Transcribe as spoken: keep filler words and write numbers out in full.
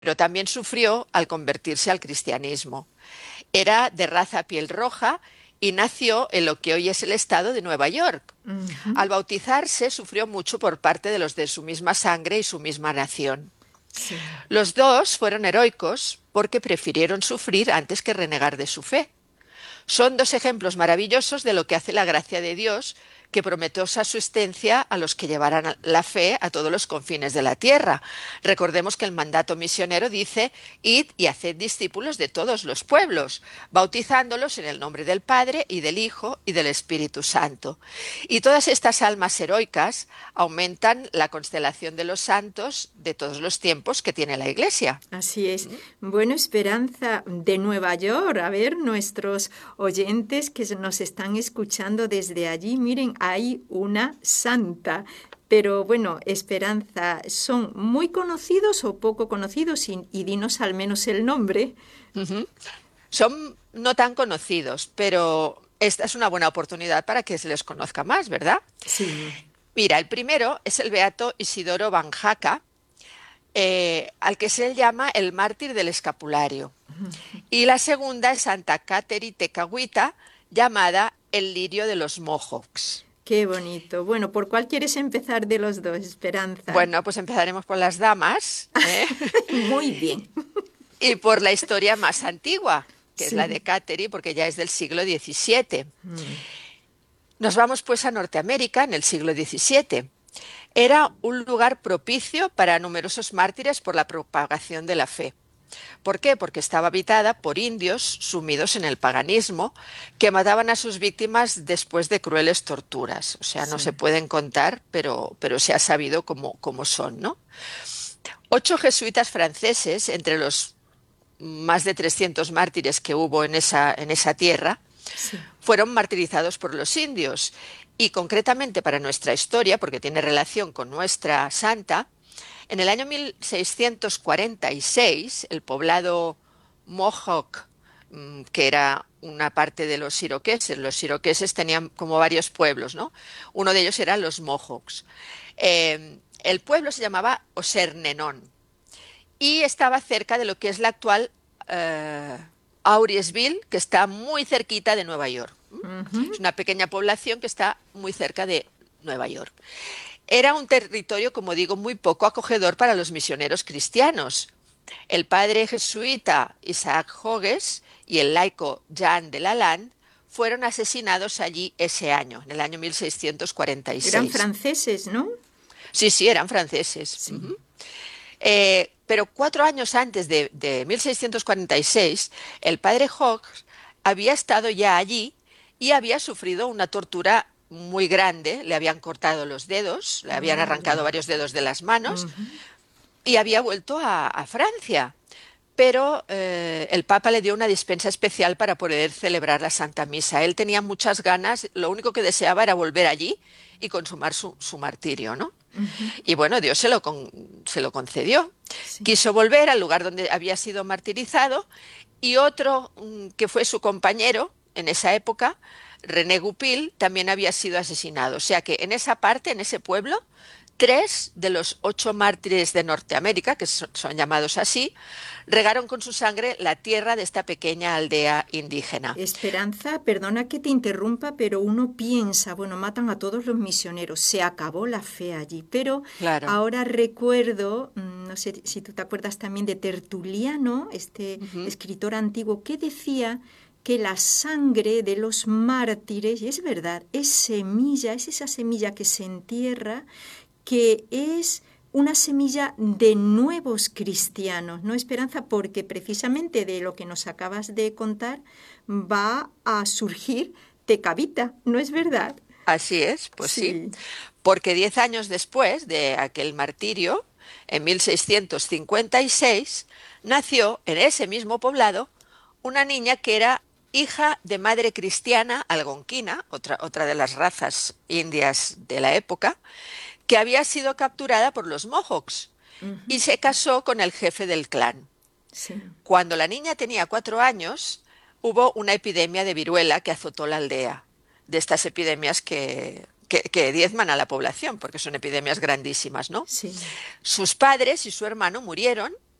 pero también sufrió al convertirse al cristianismo. Era de raza piel roja y nació en lo que hoy es el estado de Nueva York. Ujú. Al bautizarse sufrió mucho por parte de los de su misma sangre y su misma nación. Sí. Los dos fueron heroicos porque prefirieron sufrir antes que renegar de su fe. Son dos ejemplos maravillosos de lo que hace la gracia de Dios, que prometió su asistencia a los que llevaran la fe a todos los confines de la tierra. Recordemos que el mandato misionero dice: id y haced discípulos de todos los pueblos, bautizándolos en el nombre del Padre y del Hijo y del Espíritu Santo. Y todas estas almas heroicas aumentan la constelación de los santos de todos los tiempos que tiene la Iglesia. Así es. Bueno, Esperanza, de Nueva York, a ver, nuestros oyentes que se- nos están escuchando desde allí, miren, hay una santa. Pero bueno, Esperanza, ¿son muy conocidos o poco conocidos? Y, y dinos al menos el nombre. Ujú. Son no tan conocidos, pero esta es una buena oportunidad para que se les conozca más, ¿verdad? Sí. Mira, el primero es el beato Isidoro Van Jaca, eh, al que se le llama el mártir del escapulario. Y la segunda es Santa Cateri Tecagüita, llamada el lirio de los Mohawks. Qué bonito. Bueno, ¿por cuál quieres empezar de los dos, Esperanza? Bueno, pues empezaremos por las damas, ¿eh? Muy bien. Y por la historia más antigua, que es la de Sí. Cateri, porque ya es del siglo diecisiete. Mm. Nos vamos pues a Norteamérica en el siglo diecisiete. Era un lugar propicio para numerosos mártires por la propagación de la fe. ¿Por qué? Porque estaba habitada por indios sumidos en el paganismo que mataban a sus víctimas después de crueles torturas. O sea, no se Sí. pueden contar, pero, pero se ha sabido cómo, cómo son, ¿no? Ocho jesuitas franceses, entre los más de trescientos mártires que hubo en esa, en esa tierra, Sí. fueron martirizados por los indios. Y concretamente para nuestra historia, porque tiene relación con nuestra santa, en el año mil seiscientos cuarenta y seis, el poblado Mohawk, mm, que era una parte de los iroqueses, los iroqueses tenían como varios pueblos, ¿no? Uno de ellos eran los Mohawks. Eh, el pueblo se llamaba Osernenón y estaba cerca de lo que es la actual eh, Auriesville, que está muy cerquita de Nueva York. Es Ujú. una pequeña población que está muy cerca de Nueva York. Era un territorio, como digo, muy poco acogedor para los misioneros cristianos. El padre jesuita Isaac Jogues y el laico Jean de Lalande fueron asesinados allí ese año, en el año mil seiscientos cuarenta y Eran seis. franceses, ¿no? Sí, sí, eran franceses. Sí. Ujú. Eh, pero cuatro años antes de, de mil seiscientos cuarenta y seis, el padre Hawks había estado ya allí y había sufrido una tortura muy grande. Le habían cortado los dedos, le habían arrancado Vaya. varios dedos de las manos Ujú. y había vuelto a, a Francia. Pero eh, el Papa le dio una dispensa especial para poder celebrar la Santa Misa. Él tenía muchas ganas, lo único que deseaba era volver allí y consumar su, su martirio, ¿no? Ujú. Y bueno, Dios se lo, con, se lo concedió. Sí. Quiso volver al lugar donde había sido martirizado y otro mm, que fue su compañero en esa época, René Goupil, también había sido asesinado. O sea que en esa parte, en ese pueblo, tres de los ocho mártires de Norteamérica, que son, son llamados así, regaron con su sangre la tierra de esta pequeña aldea indígena. Esperanza, perdona que te interrumpa, pero uno piensa, bueno, matan a todos los misioneros, se acabó la fe allí. Pero Claro. ahora recuerdo, mm, no sé si tú te acuerdas también de Tertuliano, este Ujú. escritor antiguo, que decía que la sangre de los mártires, y es verdad, es semilla, es esa semilla que se entierra, que es una semilla de nuevos cristianos, ¿no, Esperanza? Porque precisamente de lo que nos acabas de contar va a surgir Tecavita, ¿no es verdad? Así es, pues sí. Sí. Porque diez años después de aquel martirio, en mil seiscientos cincuenta y seis, nació en ese mismo poblado una niña que era hija de madre cristiana algonquina, otra, otra de las razas indias de la época, que había sido capturada por los Mohawks y Ujú. se casó con el jefe del clan. Sí. Cuando la niña tenía cuatro años, hubo una epidemia de viruela que azotó la aldea, de estas epidemias que, que, que diezman a la población, porque son epidemias grandísimas, ¿no? Sí. Sus padres y su hermano murieron